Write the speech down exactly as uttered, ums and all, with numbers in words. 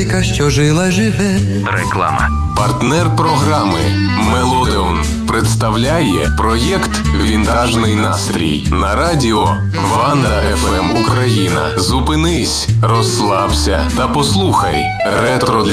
музика, що жила, живе. Реклама. Партнер програми Мелодеон представляє проєкт «Вінтажний настрій» на радіо Ванда еф ем Україна. Зупинись, розслабся та послухай ретро